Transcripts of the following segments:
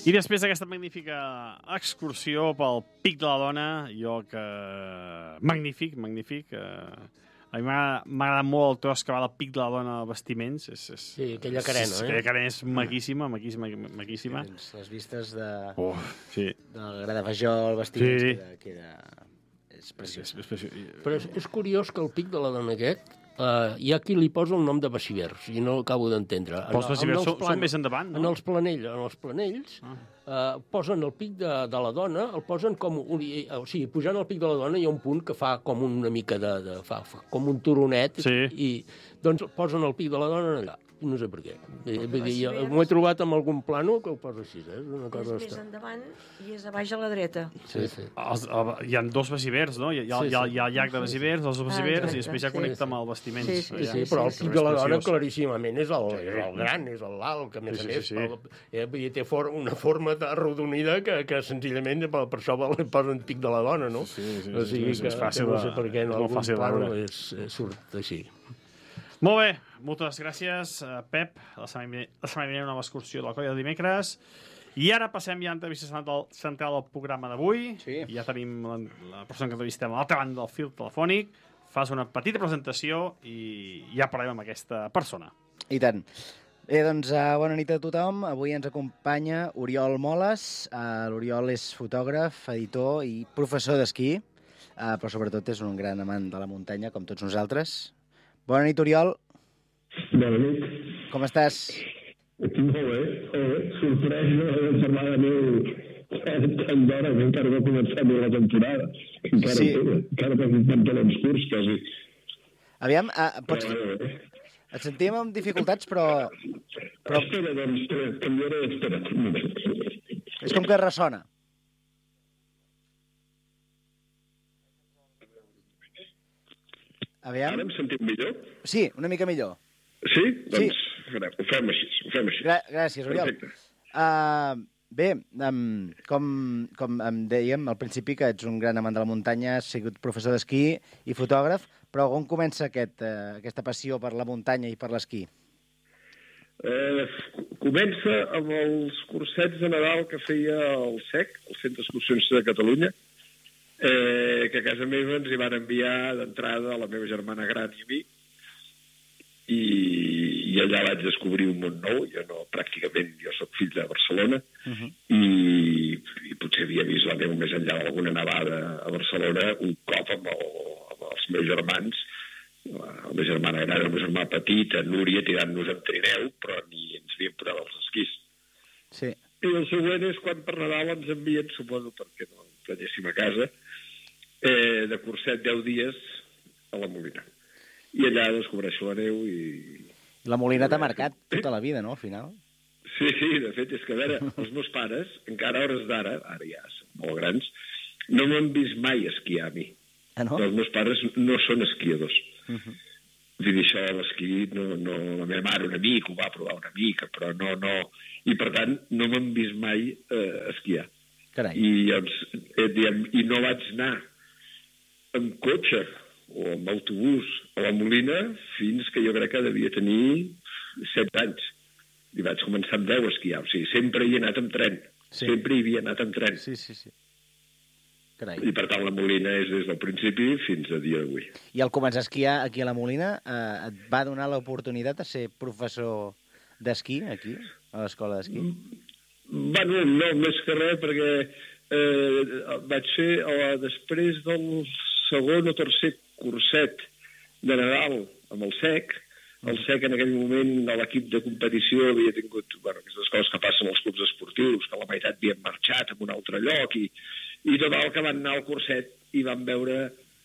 I després d'aquesta magnífica excursió pel Pic de la Dona, lloc magnífic. A mi m'agrada molt el tros que va del Pic de la Dona a Bastiments. Sí, aquella carena, Aquella carena és maquíssima. Les vistes de sí. del Gra de Fajol, Bastiments, Sí. és preciós. Però és curiós que el Pic de la Dona aquest hi ha qui li posa el nom de Bacivers, i no acabo d'entendre. Però els Bacivers són més endavant, no? En els planells posen el Pic de la Dona, el posen com... O sigui, pujant al Pic de la Dona hi ha un punt que fa com una mica fa com un turonet, i doncs posen el Pic de la Dona allà. No sé per què. Vull dir, m'ho he trobat amb algun plano que ho posa així, una cosa és més endavant i és a baix a la dreta. Sí. Hi ha dos Bacivers, no? Hi ha el llac de Bacivers, els dos Bacivers, i després ja connecta amb el Bastiments. Sí, però el Pic de la Dona claríssimament és el gran, és l'alt, que a més a més té una forma arrodonida que senzillament per això posen Pic de la Dona, no? O sigui que no sé per què en algun plano surt així. Molt bé, moltes gràcies, Pep. La setmana vinent una nova excursió de la colla de dimecres. I ara passem ja a l'entrevista central del programa d'avui. I ja tenim la persona que entrevistem a l'altra banda del fil telefònic. Fas una petita presentació i ja parlem amb aquesta persona. I tant. Bé, doncs, bona nit a tothom. Avui ens acompanya Oriol Moles. L'Oriol és fotògraf, editor i professor d'esquí, però sobretot és un gran amant de la muntanya, com tots nosaltres. Bona nit, Oriol. Bona nit. Com estàs? Aquí molt bé. Sorprès del germà meu tant d'hora que encara no ha començat ni la temporada. Encara tenim pantalons curts, quasi. Aviam, et sentim amb dificultats, però... Espera, doncs, canviaré, espera. És com que ressona. Aviam. Ara em sentim millor? Sí, una mica millor. Sí? Doncs ho fem així. Gràcies, Oriol. Bé, com em dèiem al principi, que ets un gran amant de la muntanya, has sigut professor d'esquí i fotògraf, però on comença aquesta passió per la muntanya i per l'esquí? Comença amb els cursets de Nadal que feia el CEC, el Centre d'Excursionista de Catalunya, que a casa meva ens hi van enviar d'entrada a la meva germana gran i a mi, i allà vaig descobrir un món nou. Jo soc fill de Barcelona, i potser havia vist la neu més enllà d'alguna nevada a Barcelona un cop amb els meus germans, la meva germana gran, el meu germà petit, en Núria, tirant-nos en trineu, però ni ens havíem posat els esquís. Sí. I el següent és quan per Nadal ens envien, suposo perquè no ens anéssim a casa, de curset 10 dies a la Molina. I allà descobreixo la neu i... La Molina t'ha marcat tota la vida, no, al final? Sí, de fet, és que a veure, els meus pares, encara a hores d'ara, ara ja són molt grans, no m'han vist mai esquiar a mi. Ah, no? Els meus pares no són esquiadors. Vull dir, això de l'esquí, la meva mare, un amic, ho va provar una mica, però no. I, per tant, no m'han vist mai esquiar. Carai. I no vaig anar amb cotxe o amb autobús a la Molina fins que jo crec que devia tenir 7 anys. I vaig començar amb 10 a esquiar. O sigui, sempre hi he anat amb tren. Sí. Sempre hi havia anat amb tren. Sí. Carai. I per tant la Molina és des del principi fins a dia d'avui. I al començar a esquiar aquí a la Molina et va donar l'oportunitat de ser professor d'esquí aquí, a l'escola d'esquí? Bueno, no, més que res, perquè vaig ser després del segon o tercer curset de Nadal amb el CEC. El CEC en aquell moment a l'equip de competició havia tingut aquestes coses que passen als clubs esportius, que la meitat havien marxat a un altre lloc, i total que van anar al curset i van veure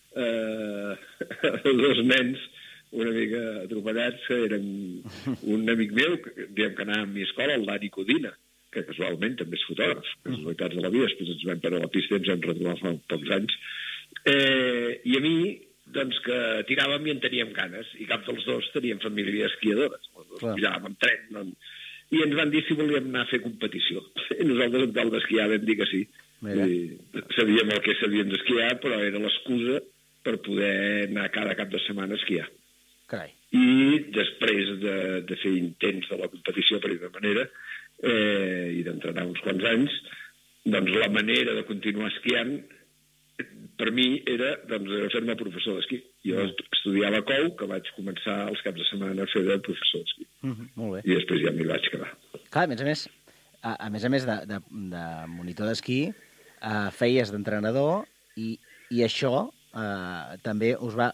dos nens una mica atropellats, que eren un amic meu, que anava a mi escola, el Dani Codina, que casualment també és fotògraf, casualitats de la vida, després ens vam perdre la pista i ens vam retrobar fa pocs anys. I a mi, doncs, que tiràvem i en teníem ganes, i cap dels dos teníem família esquiadora. Els dos pujàvem amb tren, i ens van dir si volíem anar a fer competició. I nosaltres, en tal d'esquiar, vam dir que sí. Sabíem el que sabíem d'esquiar, però era l'excusa per poder anar cada cap de setmana a esquiar. Carai. I després de fer intents de la competició per una manera, i d'entrenar uns quants anys, doncs la manera de continuar esquiant per mi era fer-me professor d'esquí. Jo estudiava a COU, que vaig començar els caps de setmana a fer de professor d'esquí. Molt bé. I després ja m'hi vaig quedar. Clar, a més a més de monitor d'esquí, feies d'entrenador i això també us va...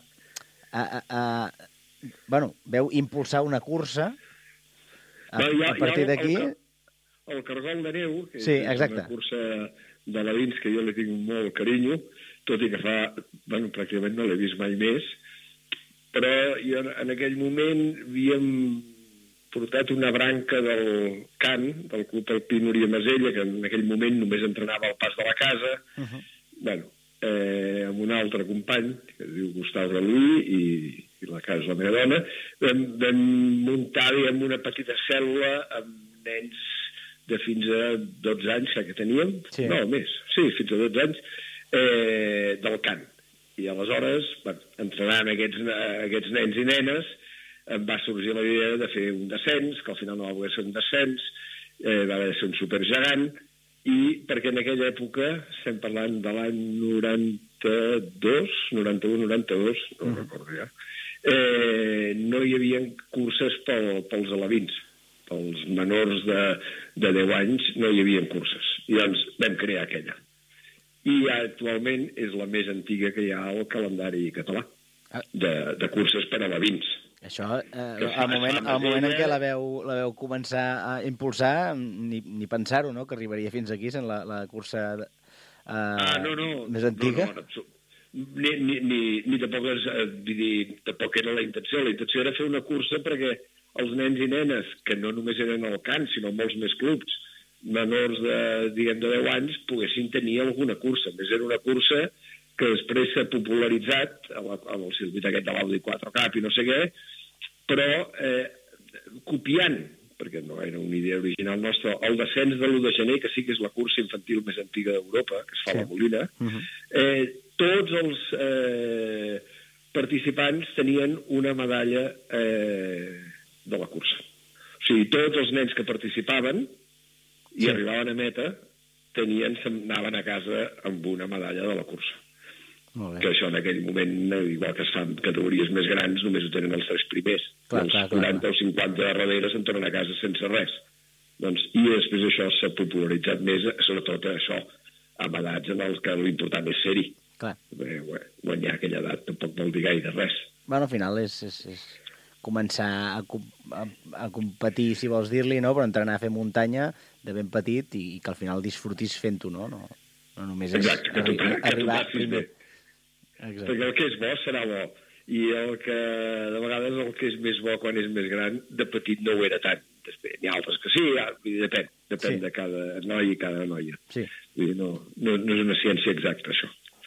veu impulsar una cursa a partir d'aquí... El Cargol de Neu, que sí, és una cursa de l'Alins que jo li tinc molt carinyo, tot i que pràcticament no l'he vist mai més, però jo en aquell moment havíem portat una branca del CAN, del Club Alpí Núria Masella, que en aquell moment només entrenava al Pas de la Casa, amb un altre company, que es diu Gustau Galí, i la casa és la meva dona, vam muntar una petita cèl·lula amb nens de fins a 12 anys, que teníem, no, més, sí, fins a 12 anys, del CAN. I aleshores, entrenant aquests nens i nenes, em va sorgir la idea de fer un descens, que al final no va poder ser un descens, va haver de ser un supergegant, i perquè en aquella època, estem parlant de l'any 91-92, no ho recordo ja, no hi havia curses pels alevins. Pels menors de 10 anys no hi havia curses. I doncs vam crear aquella. I actualment és la més antiga que hi ha al calendari català de curses per alevins. Això, al moment en què la veu començar a impulsar, ni pensar-ho, no?, que arribaria fins aquí, sent la cursa més antiga. No, ni tampoc era la intenció. La intenció era fer una cursa perquè els nens i nenes, que no només eren al CAN, sinó molts més clubs, menors de 10 anys, poguessin tenir alguna cursa. A més, era una cursa que després s'ha popularitzat amb el circuit aquest de l'Audi 4Cup i no sé què, però copiant, perquè no era una idea original nostra, el descens de l'1 de gener, que sí que és la cursa infantil més antiga d'Europa, que es fa a la Molina, tots els participants tenien una medalla de la cursa. O sigui, tots els nens que participaven i arribaven a meta anaven a casa amb una medalla de la cursa. Que això en aquell moment, igual que es fan categories més grans, només ho tenen els 3 primers. Els 40 o 50 de darrere se'n tornen a casa sense res. I després això s'ha popularitzat més, sobretot això, amb edats en els que l'important és ser-hi. Guanyar aquella edat tampoc vol dir gaire res. Bueno, al final és començar a competir, si vols dir-li, no? Però entrenar a fer muntanya de ben petit i que al final disfrutis fent-ho, no? No només és arribar primer. Perquè el que és bo serà bo. I de vegades el que és més bo quan és més gran, de petit no ho era tant. N'hi ha altres que sí, depèn de cada noi i cada noia. No és una ciència exacta, això.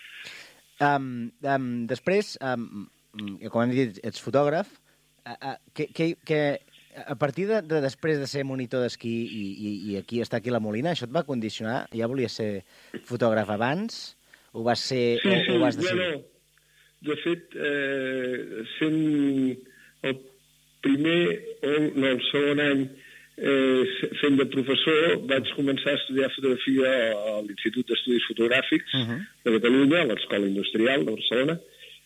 Després, com hem dit, ets fotògraf. A partir de després de ser monitor d'esquí i estar aquí a la Molina, això et va condicionar? Ja volies ser fotògraf abans? Ho vas ser o ho vas decidir? No. De fet, sent el segon any fent de professor, vaig començar a estudiar fotografia a l'Institut d'Estudis Fotogràfics de Catalunya, a l'Escola Industrial de Barcelona,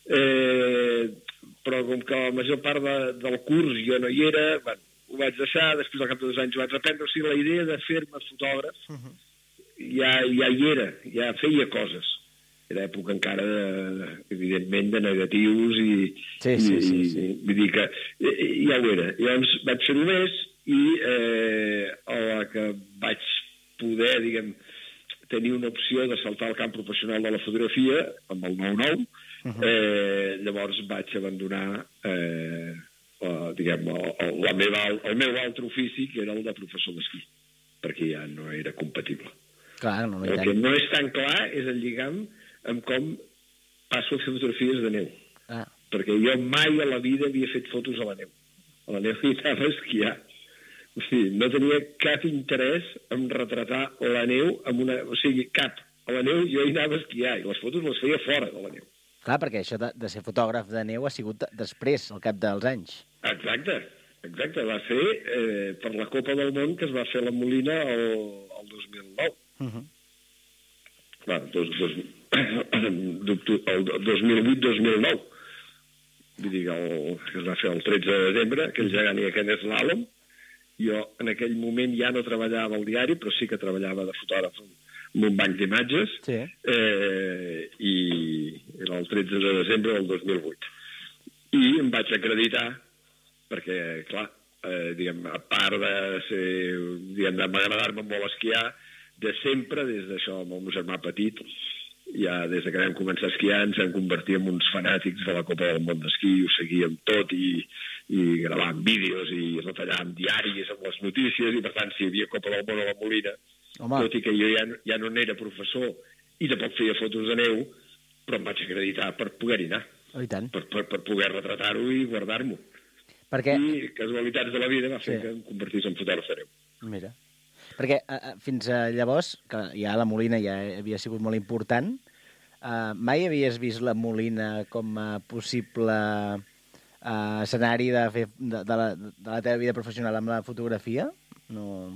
però com que la major part del curs jo no hi era, ho vaig deixar, després al cap de 2 anys ho vaig reprendre. O sigui, la idea de fer-me fotògraf ja hi era, ja feia coses. Era època encara, evidentment, de negatius i vull dir que ja ho era. Llavors vaig fer-ho més i a la que vaig poder, diguem, tenir una opció de saltar al camp professional de la fotografia amb el 9-9, llavors vaig abandonar el meu altre ofici, que era el de professor d'esquí, perquè ja no era compatible. El que no és tan clar és el lligam amb com passo a fer fotografies de neu. Perquè jo mai a la vida havia fet fotos a la neu. A la neu hi anava a esquiar. O sigui, no tenia cap interès en retratar la neu o sigui, cap. A la neu jo hi anava a esquiar i les fotos les feia fora de la neu. Clar, perquè això de ser fotògraf de neu ha sigut després, al cap dels anys. Exacte. Exacte, va ser per la Copa del Món que es va fer a la Molina el 2009. Clar, el 2008-2009. Vull dir, que es va fer el 13 de desembre, aquell gegant i aquell eslàlom. Jo en aquell moment ja no treballava al diari, però sí que treballava de fotògraf en un banc d'imatges, i era el 13 de desembre del 2008. I em vaig acreditar, perquè, clar, diguem, a part de ser, diguem, de m'agradar-me molt esquiar, de sempre, des d'això, amb el meu germà petit, ja des que vam començar a esquiar ens vam convertir en uns fanàtics de la Copa del Món d'esquí, ho seguíem tot i gravàvem vídeos i retallàvem diaris amb les notícies i per tant si hi havia Copa del Món a la Molina, tot i que jo ja no n'era professor i tampoc feia fotos de neu, però em vaig acreditar per poder-hi anar, per poder retratar-ho i guardar-m'ho. I casualitats de la vida va fer que em convertís en fotògraf de neu. Mira. Perquè fins llavors, que ja la Molina ja havia sigut molt important, mai havies vist la Molina com a possible escenari de la teva vida professional amb la fotografia? No,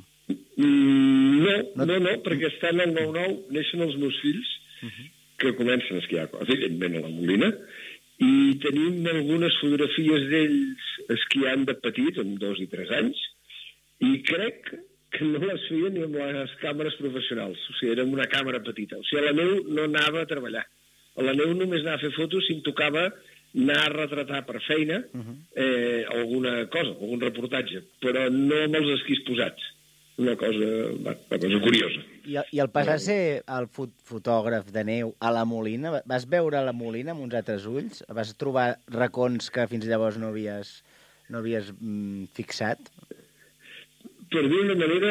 perquè estan al 9-9, neixen els meus fills, que comencen a esquiar, evidentment, a la Molina, i tenim algunes fotografies d'ells esquiant de petits, amb 2 i 3 anys, i crec que no les feien ni amb les càmeres professionals. O sigui, era amb una càmera petita. O sigui, a la neu no anava a treballar. A la neu només anava a fer fotos si em tocava anar a retratar per feina alguna cosa, algun reportatge, però no amb els esquís posats. Una cosa curiosa. I el passar a ser el fotògraf de neu a la Molina, vas veure la Molina amb uns altres ulls? Vas trobar racons que fins llavors no havies fixat? Per dir una manera,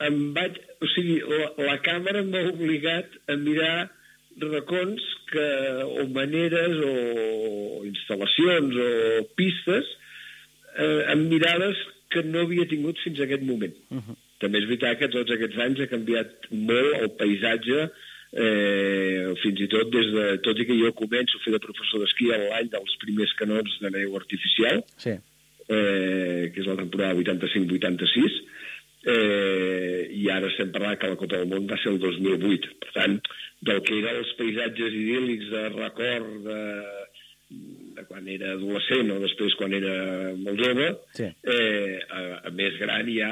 la càmera m'ha obligat a mirar racons o maneres o instal·lacions o pistes amb mirades que no havia tingut fins a aquest moment. També és veritat que tots aquests anys ha canviat molt el paisatge, fins i tot tot i que jo començo a fer de professor d'esquí a l'any dels primers canons de neu artificial, que és la temporada 85-86, i ara estem parlant que la Copa del Món va ser el 2008. Per tant, del que eren els paisatges idíl·lics de record de quan era adolescent o després quan era molt jove, a més gran ja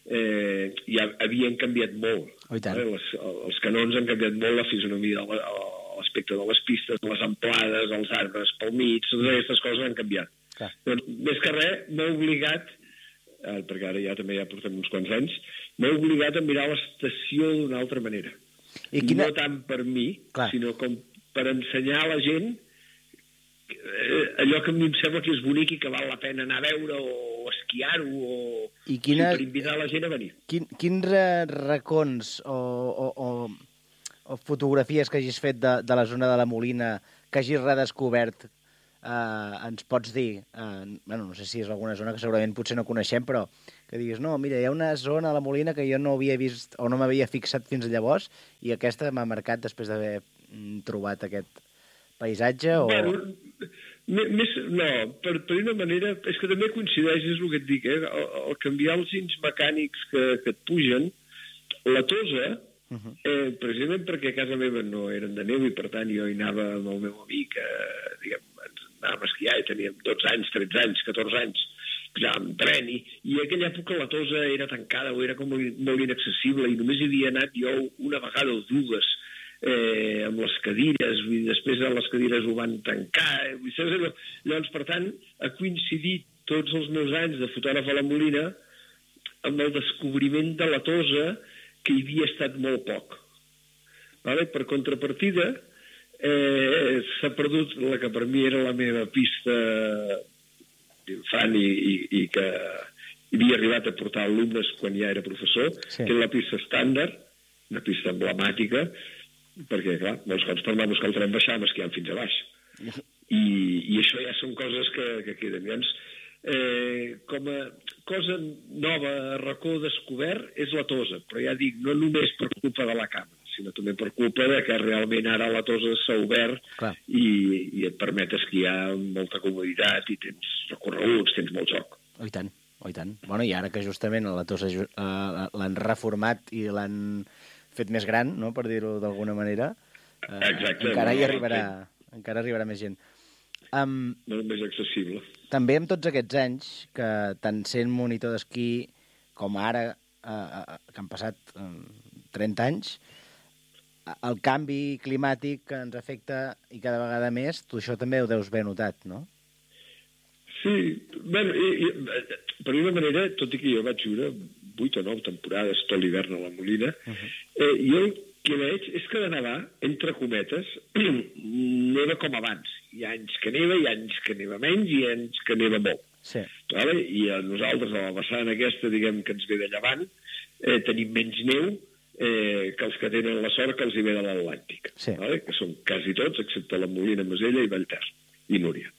havien canviat molt. Els canons han canviat molt la fisonomia, l'aspecte de les pistes, les amplades, els arbres pel mig, totes aquestes coses han canviat. Doncs, més que res, m'ha obligat, perquè ara ja també portem uns quants anys, m'ha obligat a mirar l'estació d'una altra manera. No tant per mi, sinó com per ensenyar a la gent allò que a mi em sembla que és bonic i que val la pena anar a veure o esquiar-ho o per invitar la gent a venir. Quins racons o fotografies que hagis fet de la zona de la Molina que hagis redescobert ens pots dir, no sé si és alguna zona que segurament potser no coneixem, però que diguis, no, mira, hi ha una zona a la Molina que jo no havia vist o no m'havia fixat fins llavors i aquesta m'ha marcat després d'haver trobat aquest paisatge o... No, per una manera, és que també coincideix, és el que et dic, al canviar els gins mecànics que et pugen, la tosa, precisament perquè a casa meva no eren de neu i per tant jo hi anava amb el meu amic, diguem, anàvem a esquiar i teníem 12 anys, 13 anys, 14 anys, pujàvem tren i a aquella època la tosa era tancada o era com molt inaccessible i només hi havia anat jo una vegada o dues amb les cadires i després les cadires ho van tancar. Llavors, per tant, ha coincidit tots els meus anys de fotògraf a la Molina amb el descobriment de la tosa que hi havia estat molt poc. Per contrapartida, s'ha perdut la que per mi era la meva pista fan i que havia arribat a portar alumnes quan ja era professor, que era la pista estàndard, una pista emblemàtica, perquè, clar, molts cops per anar a buscar el tren baixàvem esquiant fins a baix. I això ja són coses que queden. Llavors, com a cosa nova, racó descobert, és la tosa, però ja dic, no només per culpa de la càmera, sinó també per culpa de que realment ara la tosa s'ha obert i et permet esquiar amb molta comoditat i tens recorreguts, tens molt joc. I tant. Oh, i tant. Bueno, i ara que justament la Tossa l'han reformat i l'han fet més gran, no?, per dir-ho d'alguna manera, encara arribarà més gent. Molt més accessible. També amb tots aquests anys, que tant sent monitor d'esquí com ara, que han passat 30 anys, el canvi climàtic que ens afecta i cada vegada més, tu això també ho deus haver notat, no? Sí, bueno, per una manera, tot i que jo vaig viure 8 o 9 temporades tot l'hivern a la Molina, jo el que veig és que de nevar, entre cometes, neva com abans. Hi ha anys que neva, hi ha anys que neva menys i hi ha anys que neva molt. Sí. Vale? I a nosaltres, a la vessant aquesta, diguem que ens ve de llevant, tenim menys neu que els que tenen la sort que els hi ve de l'Atlàntic. Sí. Vale? Que són quasi tots, excepte la Molina, Masella i Vallter, i Núria.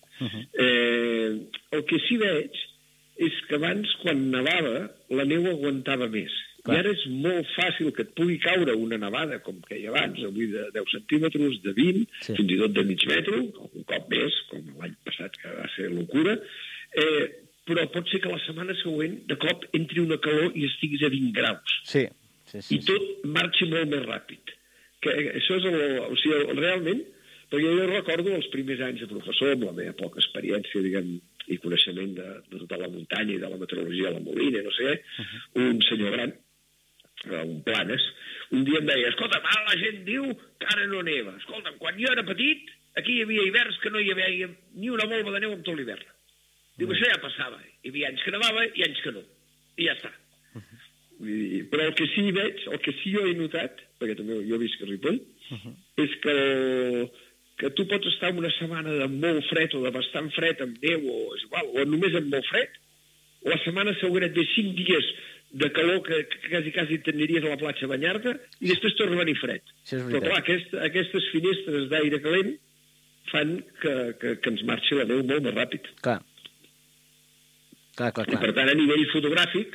El que sí veig és que abans, quan nevava, la neu aguantava més. Clar. I ara és molt fàcil que et pugui caure una nevada, com que hi ha abans, avui de 10 centímetres, de 20, fins i tot de mig metre, un cop més, com l'any passat, que va ser locura, però pot ser que la setmana següent, de cop, entri una calor i estiguis a 20 graus. Sí. I tot marxi molt més ràpid. Que això és o sigui, realment, perquè jo recordo els primers anys de professor, amb la meva poca experiència, diguem, i coneixement de la muntanya i de la meteorologia a la Molina, no sé, un senyor gran, un Planes, un dia em deia, escolta, ara la gent diu que ara no neva. Escolta, quan jo era petit, aquí hi havia hiverns que no hi havia ni una volva de neu en tot l'hivern. Diu, això ja passava. Hi havia anys que nevava i anys que no. I ja està. Però el que sí veig, el que sí jo he notat, perquè també jo visc a Ripoll, és que tu pots estar una setmana de molt fred o de bastant fred amb neu o és igual, o només amb molt fred, o la setmana següent et ve 5 dies de calor que quasi t'aniries a la platja a banyar-te i després torna a venir fred. Però clar, aquestes finestres d'aire calent fan que ens marxi la neu molt més ràpid. Clar. I per tant, a nivell fotogràfic,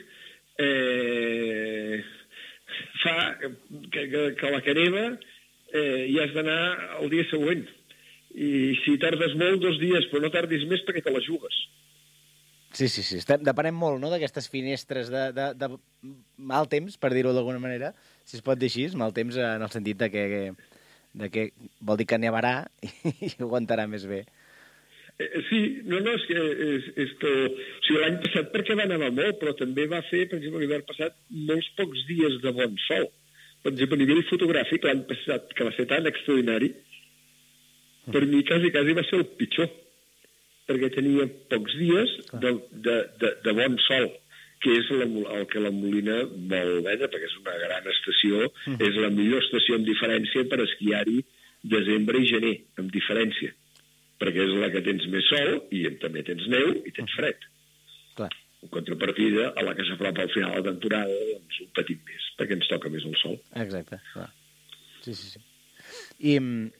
fa que la que neva hi has d'anar el dia següent. I si tardes molt, 2 dies, però no tardis més perquè te la jugues. Sí. Depenem molt, no?, d'aquestes finestres de mal temps, per dir-ho d'alguna manera, si es pot dir així, mal temps en el sentit de que vol dir que nevarà i aguantarà més bé. Sí, és que o sigui, l'any passat perquè va nevar molt, però també va fer, per exemple, l'hivern passat, molts pocs dies de bon sol. Per exemple, a nivell fotogràfic, l'any passat, que va ser tan extraordinari, per mi quasi va ser el pitjor, perquè tenia pocs dies de bon sol, que és el que la Molina vol vendre, perquè és una gran estació, és la millor estació amb diferència per esquiar-hi desembre i gener, amb diferència, perquè és la que tens més sol i també tens neu i tens fred. Clar. En contrapartida, a la que s'apropa al final de la temporada, doncs un petit més, perquè ens toca més el sol. Exacte, clar. Sí. I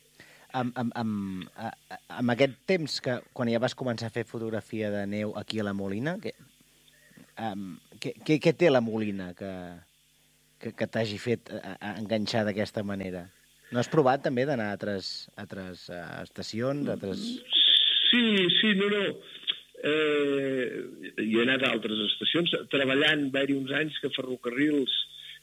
amb aquest temps que, quan ja vas començar a fer fotografia de neu aquí a la Molina, què té la Molina que t'hagi fet enganxar d'aquesta manera? No has provat també d'anar a altres estacions? Sí, no. Hi he anat a altres estacions, treballant, va haver-hi uns anys que Ferrocarrils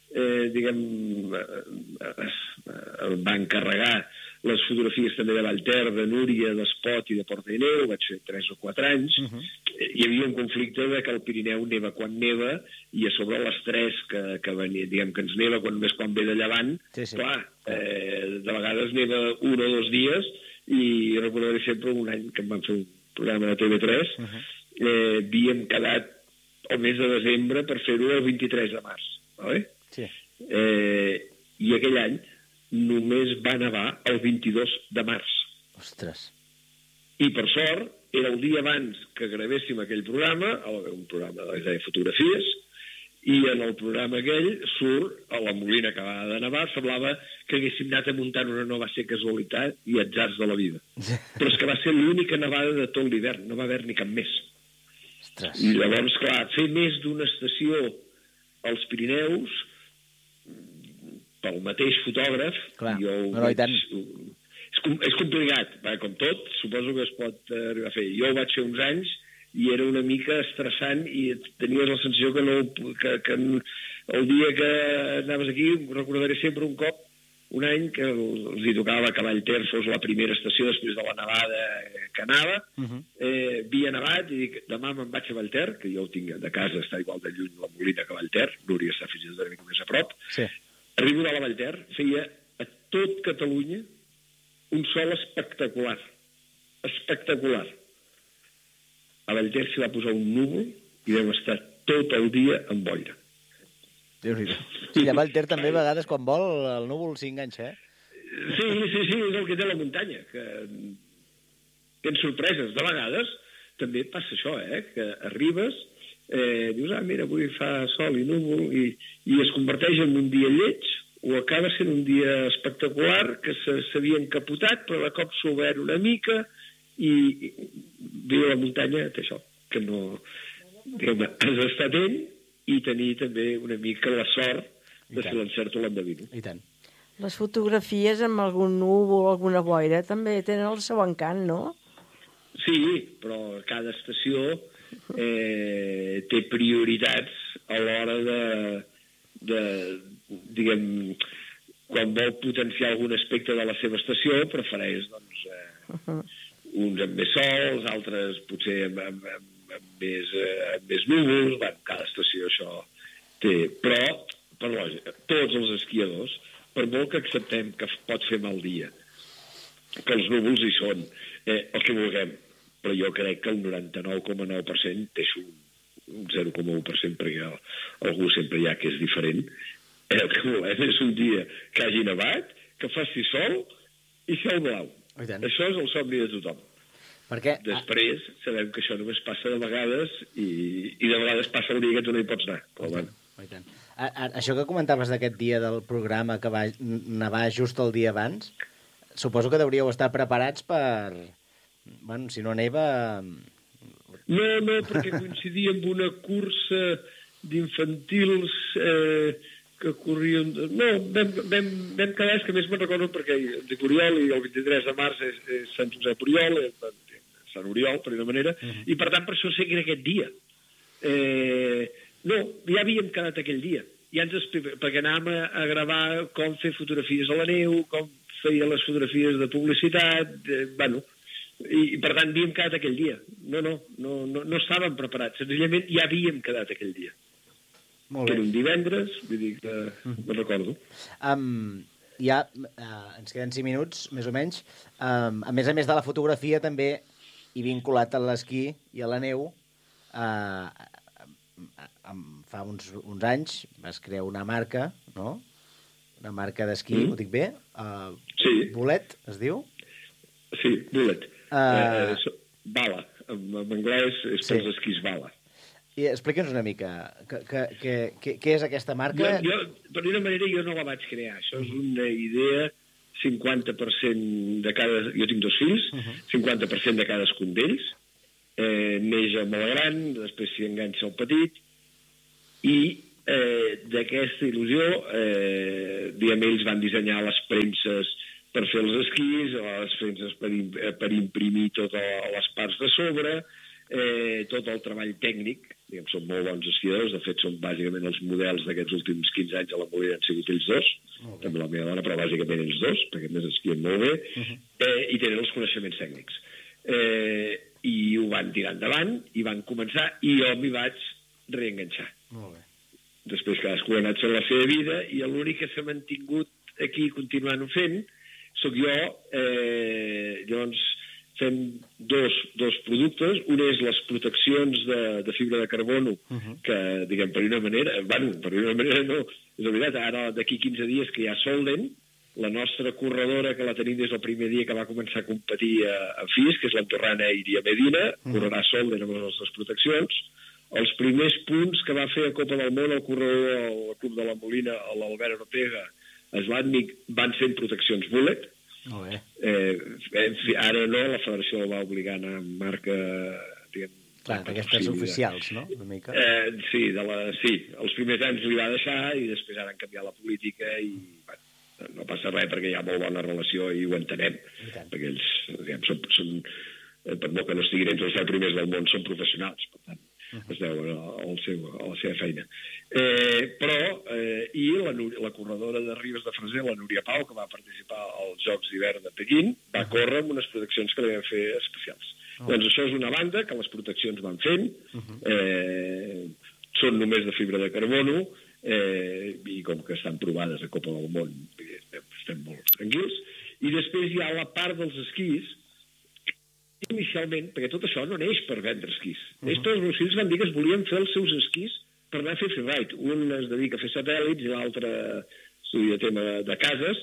va encarregar les fotografies també de Vallter, de Núria, d'Espot i de Portelleu, vaig fer 3 o 4 anys. Hi havia un conflicte de que el Pirineu neva quan neva i a sobre l'estrès que venia, diguem que ens neva només quan ve de llevant. Clar, de vegades neva 1 o 2 dies i recordaré sempre un any que em van fer un programa de TV3, havíem quedat el mes de desembre per fer-ho el 23 de març. Vale? Sí. I aquell any només va nevar el 22 de març. Ostres. I per sort, era el dia abans que gravéssim aquell programa, un programa de fotografies, i en el programa aquell surt a la Molina acabada de nevar, semblava que haguéssim anat a muntar una nova, va ser casualitat i atzars de la vida. Però és que va ser l'única nevada de tot l'hivern, no va haver-n'hi cap més. Ostres. I llavors, clar, fer més d'una estació als Pirineus pel mateix fotògraf, és complicat, com tot, suposo que es pot arribar a fer. Jo ho vaig fer uns anys i era una mica estressant i tenies la sensació que el dia que anaves aquí, recordaré sempre un cop, un any que els hi tocava a Cavall Ter, fos la primera estació després de la nevada que anava, havia nevat i dic, demà me'n vaig a Vallter, que jo ho tinc de casa, està igual de lluny la Molina que Vallter, Núria està fins i tot una mica més a prop, arribo de la Vallter, feia a tot Catalunya un sol espectacular. A Vallter s'hi va posar un núvol i vam estar tot el dia amb boira. Déu-n'hi-do. Sí, a Vallter també a vegades quan vol el núvol s'hi enganxa, Sí, és el que té la muntanya, que tens sorpreses. De vegades també passa això, que arribes, dius, mira, avui fa sol i núvol, i es converteix en un dia lleig, o acaba sent un dia espectacular, que s'havia encapotat, però de cop s'ha obert una mica, i viure a la muntanya té això, que no... Diguem, has d'estar atent i tenir també una mica la sort de si l'encert o l'endevino. I tant. Les fotografies amb algun núvol o alguna boira també tenen el seu encant, no? Sí, però cada estació té prioritats a l'hora de diguem, quan vol potenciar algun aspecte de la seva estació, prefereix, doncs, uns amb més sols, altres potser amb més núvols, cada estació això té. Però, per lògica, tots els esquiadors, per molt que acceptem que pot fer mal dia, que els núvols hi són, el que vulguem, però jo crec que el 99,9% deixo un 0,1% perquè algú sempre hi ha que és diferent. El que volem és un dia que hagi nevat, que faci sol i cel blau. Això és el somni de tothom. Perquè... Després sabem que això només passa de vegades i de vegades passa el dia que tu no hi pots anar. Però bueno. Això que comentaves d'aquest dia del programa que va nevar just el dia abans, suposo que hauríeu estar preparats per... Bueno, si no neva... No, perquè coincidia amb una cursa d'infantils que corrien... No, vam quedar, és que més me'n recordo perquè dic Oriol i el 23 de març és Sant Josep Oriol, Sant Oriol, per una manera, i per tant per això sé que era aquest dia. No, ja havíem quedat aquell dia, perquè anàvem a gravar com fer fotografies a la neu, com feia les fotografies de publicitat, bueno, i per tant havíem quedat aquell dia. No estàvem preparats, senzillament ja havíem quedat aquell dia. Que era un divendres, vull dir que me'n recordo. Ja ens queden 5 minuts, més o menys. A més de la fotografia, també, i vinculat a l'esquí i a la neu, fa uns anys vas crear una marca, no? Una marca d'esquí, ho dic bé? Sí. Bullet, es diu? Sí, Bullet. Bala. En anglès és pels esquís bala. I explica'ns una mica, què és aquesta marca? Jo, per una manera, jo no la vaig crear. Això és una idea 50% de cada... Jo tinc 2 fills, 50% de cadascun d'ells. Neix el molt gran, després s'hi enganxa el petit, i d'aquesta il·lusió, diguem, ells van dissenyar les premses per fer els esquís, les premses per imprimir totes les parts de sobre, tot el treball tècnic, diguem, són molt bons esquiadors, de fet són bàsicament els models d'aquests últims 15 anys a la Molina han sigut ells dos, també la meva dona, però bàsicament ells dos, perquè més esquien molt bé, i tenen els coneixements tècnics. I ho van tirar endavant, i van començar, i jo m'hi vaig reenganxar. Molt bé. Després cadascú ha anat fent la seva vida, i l'únic que s'ha mantingut aquí continuant-ho fent soc jo. Llavors fem dos productes. Un és les proteccions de fibra de carbono, que, diguem, per una manera no, és veritat, ara d'aquí 15 dies que hi ha Solden, la nostra corredora, que la tenim des del primer dia que va començar a competir a FIS, que és l'Andorrana Iria Medina, correrà Solden amb les nostres proteccions. Els primers punts que va fer a Copa del Món el corredor del Club de la Molina, l'Albert Ortega, a Slatnik, van ser proteccions Bullet. Molt bé. Ara no, la federació el va obligar a anar amb marca, diguem... Clar, d'aquestes oficials, no? Una mica. Sí, els primers anys li va deixar i després ara han canviat la política i no passa res perquè hi ha molt bona relació i ho entenem, perquè ells, diguem, són per molt que no estiguin entre els 10 primers del món, són professionals, per tant, es deuen a la seva feina. I la corredora de Ribes de Freser, la Núria Pau, que va participar als Jocs d'hivern de Pequín, va córrer amb unes proteccions que li vam fer especials. Doncs això és una banda que les proteccions van fent, són només de fibra de carbono, i com que estan provades a Copa del Món, estem molt tranquils. I després hi ha la part dels esquís, inicialment, perquè tot això no neix per vendre esquís. Neix perquè els meus fills van dir que es volien fer els seus esquís per anar a fer freeride. Un es dedica a fer satèl·lits i l'altre estudia tema de cases,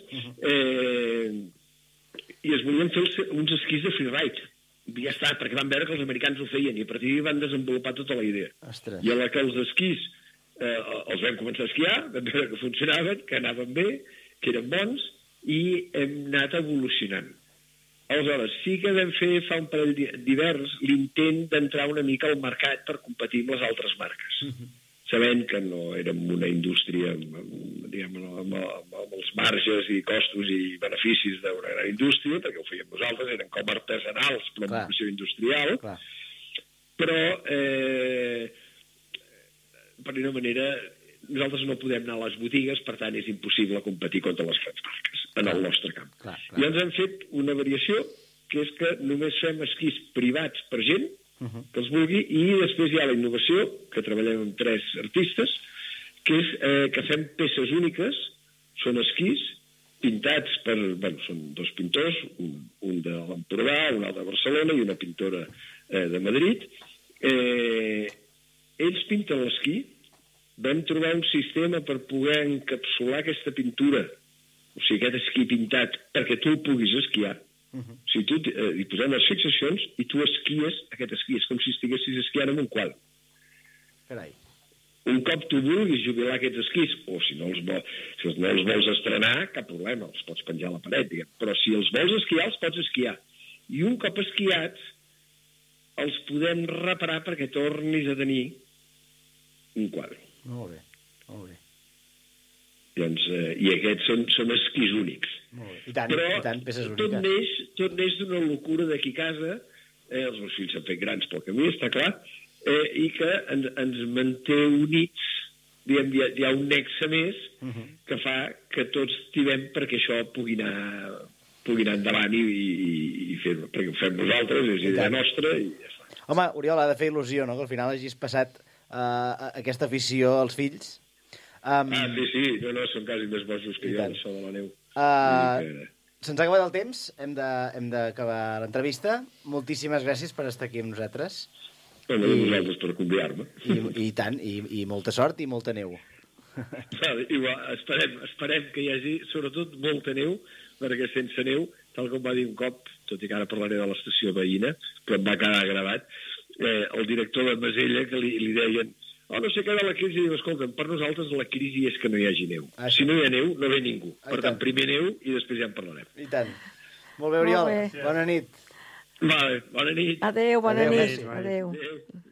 i es volien fer uns esquís de freeride. I ja està, perquè van veure que els americans ho feien i a partir d'ahir van desenvolupar tota la idea. Ostres. I a la que els esquís els vam començar a esquiar, vam veure que funcionaven, que anaven bé, que eren bons, i hem anat evolucionant. Aleshores, sí que vam fer fa un parell d'hiverns l'intent d'entrar una mica al mercat per competir amb les altres marques, sabent que no érem una indústria amb els marges i costos i beneficis d'una gran indústria, perquè ho fèiem nosaltres, eren com artesanals, però amb vocació industrial, però per una manera nosaltres no podem anar a les botigues, per tant és impossible competir contra les grans marques en el nostre camp. I ens hem fet una variació, que és que només fem esquís privats per gent que els vulgui, i després hi ha la innovació, que treballem amb 3 artistes, que és que fem peces úniques, són esquís pintats per... són 2 pintors, un de l'Empordà, un altre de Barcelona i una pintora de Madrid. Ells pinten l'esquí. Vam trobar un sistema per poder encapsular aquesta pintura, o sigui, aquest esquí pintat, perquè tu el puguis esquiar. O sigui, tu hi posem les fixacions i tu esquies aquest esquí. És com si estiguessis esquiant en un quadre. Carai. Un cop tu vulguis jubilar aquests esquís, o si no els vols estrenar, cap problema, els pots penjar a la paret, diguem. Però si els vols esquiar, els pots esquiar. I un cop esquiats, els podem reparar perquè tornis a tenir un quadre. Molt bé, molt bé. Doncs, i aquests són esquís únics. Molt bé. I tant, peces úniques. Tot neix d'una locura d'aquí a casa, els meus fills s'han fet grans pel camí, està clar, i que ens manté units, diguem, hi ha un nexe més que fa que tots tirem perquè això pugui anar endavant i fer-ho, perquè ho fem nosaltres, és idea nostra i ja està. Home, Oriol, ha de fer il·lusió, no?, que al final hagis passat aquesta afició als fills. Sí, no, són quasi més bojos que jo, això de la neu. Se'ns ha acabat el temps, hem d'acabar l'entrevista. Moltíssimes gràcies per estar aquí amb nosaltres. Nosaltres per convidar-me. I tant, i molta sort i molta neu. Igual, esperem que hi hagi, sobretot, molta neu, perquè sense neu, tal com va dir un cop, tot i que ara parlaré de l'estació veïna, però em va quedar gravat, el director de Masella, que li deien no sé què de la crisi, diu, escolta, per nosaltres la crisi és que no hi hagi neu. Si no hi ha neu, no ve ningú. Per tant, primer neu i després ja en parlarem. I tant. Molt bé, Oriol. Bona nit. Vale, bona nit. Adéu, bona nit. Adéu.